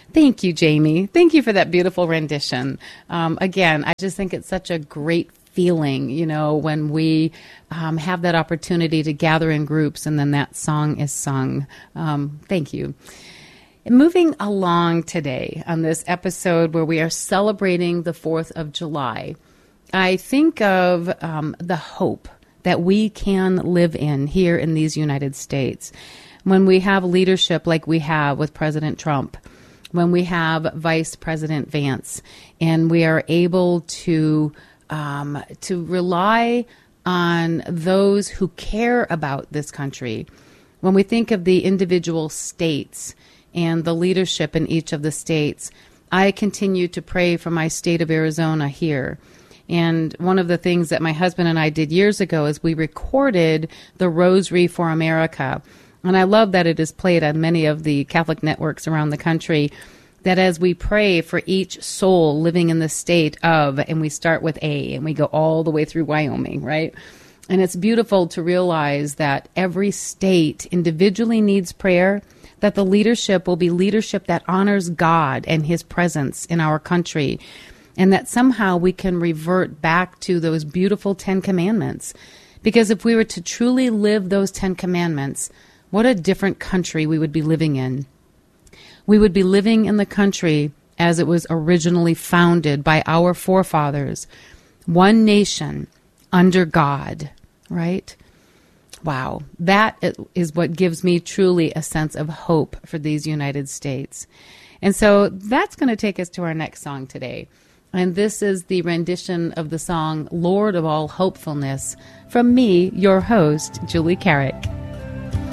Thank you, Jamie. Thank you for that beautiful rendition. Again, I just think it's such a great feeling, when we have that opportunity to gather in groups and then that song is sung. Thank you. Moving along today on this episode where we are celebrating the 4th of July, I think of the hope that we can live in here in these United States. When we have leadership like we have with President Trump, when we have Vice President Vance, and we are able to rely on those who care about this country. When we think of the individual states and the leadership in each of the states, I continue to pray for my state of Arizona here. And one of the things that my husband and I did years ago is we recorded the Rosary for America. And I love that it is played on many of the Catholic networks around the country, that as we pray for each soul living in the state of, and we start with A and we go all the way through Wyoming, right? And it's beautiful to realize that every state individually needs prayer, that the leadership will be leadership that honors God and His presence in our country, and that somehow we can revert back to those beautiful 10 Commandments. Because if we were to truly live those 10 Commandments, what a different country we would be living in. We would be living in the country as it was originally founded by our forefathers. One nation under God, right? Wow. That is what gives me truly a sense of hope for these United States. And so that's going to take us to our next song today. And this is the rendition of the song, Lord of All Hopefulness, from me, your host, Julie Carrick.